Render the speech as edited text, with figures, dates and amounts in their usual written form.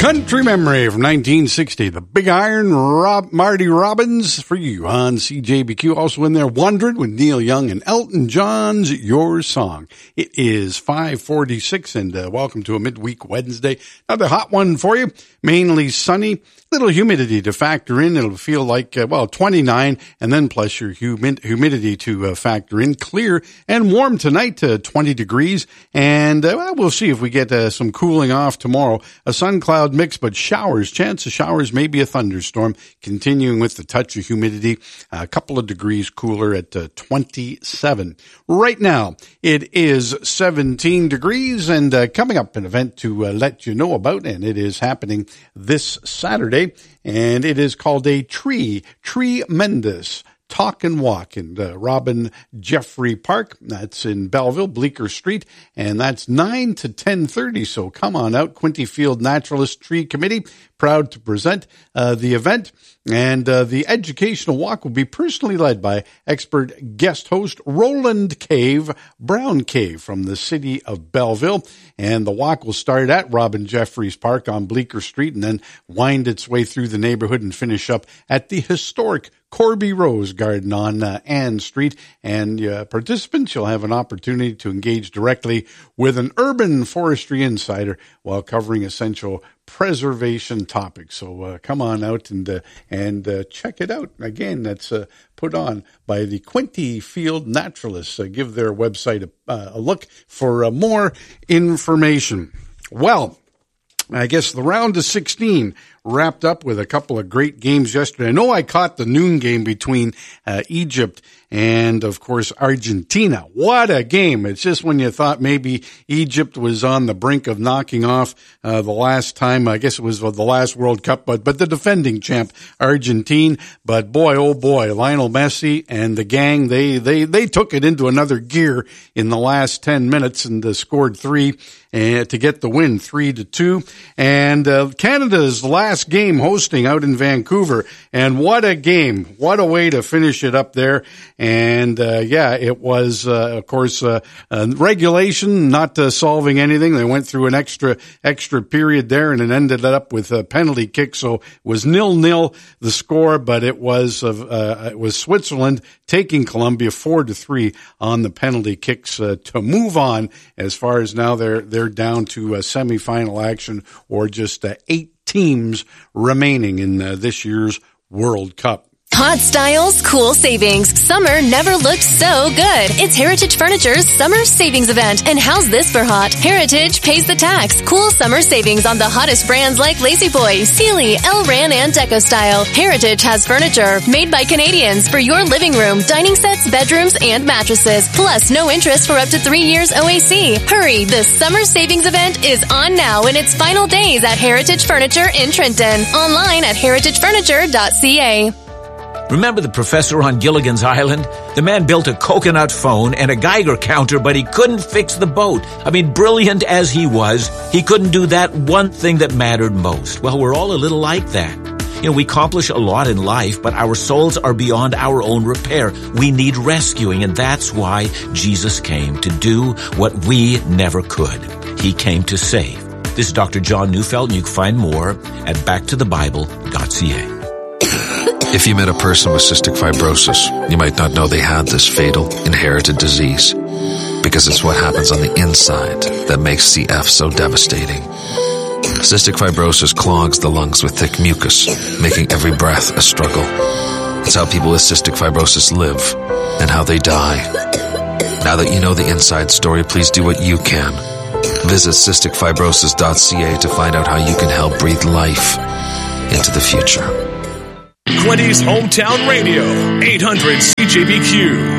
Country memory from 1960. The Big Iron, Marty Robbins for you on CJBQ. Also in there, Wonderin' with Neil Young and Elton John's Your Song. It is 5:46 and welcome to a midweek Wednesday. Another hot one for you. Mainly sunny. Little humidity to factor in. It'll feel like, 29 and then plus your humidity to factor in. Clear and warm tonight to 20 degrees. And we'll see if we get some cooling off tomorrow. A sun cloud mix, but showers, chance of showers, maybe a thunderstorm, continuing with the touch of humidity, a couple of degrees cooler at 27. Right now, it is 17 degrees and coming up an event to let you know about, and it is happening this Saturday, and it is called a Tremendous Talk and Walk in Robin Jeffrey Park. That's in Belleville, Bleecker Street, and that's 9 to 10:30. So come on out. Quinte Field Naturalist Tree Committee, proud to present the event. And the educational walk will be personally led by expert guest host Roland Brown Cave from the city of Belleville. And the walk will start at Robin Jeffries Park on Bleecker Street and then wind its way through the neighborhood and finish up at the historic Corby Rose Garden on Ann Street. And participants, you'll have an opportunity to engage directly with an urban forestry insider while covering essential preservation topics. So come on out and check it out. Again, that's put on by the Quinte Field Naturalists. Give their website a look for more information. Well, I guess the round of 16 wrapped up with a couple of great games yesterday. I know I caught the noon game between Egypt and, of course, Argentina. What a game. It's just when you thought maybe Egypt was on the brink of knocking off the last time, I guess it was the last World Cup, but the defending champ, Argentina. But boy, oh boy, Lionel Messi and the gang, they took it into another gear in the last 10 minutes and scored 3 to get the win, 3-2. And Canada's last game hosting out in Vancouver. And what a game. What a way to finish it up there. And it was, of course, regulation, not solving anything. They went through an extra period there, and it ended up with a penalty kick. So it was 0-0 the score, but it was Switzerland taking Colombia 4-3 on the penalty kicks to move on. As far as now, they're down to semifinal action, or just 8 teams remaining in this year's World Cup. Hot styles, cool savings. Summer never looked so good. It's Heritage Furniture's Summer Savings Event. And how's this for hot? Heritage pays the tax. Cool summer savings on the hottest brands like Lazy Boy, Sealy, Elran, and Deco Style. Heritage has furniture made by Canadians for your living room, dining sets, bedrooms, and mattresses. Plus, no interest for up to 3 years OAC. Hurry, the Summer Savings Event is on now in its final days at Heritage Furniture in Trenton. Online at heritagefurniture.ca. Remember the professor on Gilligan's Island? The man built a coconut phone and a Geiger counter, but he couldn't fix the boat. I mean, brilliant as he was, he couldn't do that one thing that mattered most. Well, we're all a little like that. You know, we accomplish a lot in life, but our souls are beyond our own repair. We need rescuing, and that's why Jesus came, to do what we never could. He came to save. This is Dr. John Neufeld, and you can find more at backtothebible.ca. If you met a person with cystic fibrosis, you might not know they had this fatal, inherited disease, because it's what happens on the inside that makes CF so devastating. Cystic fibrosis clogs the lungs with thick mucus, making every breath a struggle. It's how people with cystic fibrosis live and how they die. Now that you know the inside story, please do what you can. Visit cysticfibrosis.ca to find out how you can help breathe life into the future. Quinte's Hometown Radio, 800 CJBQ.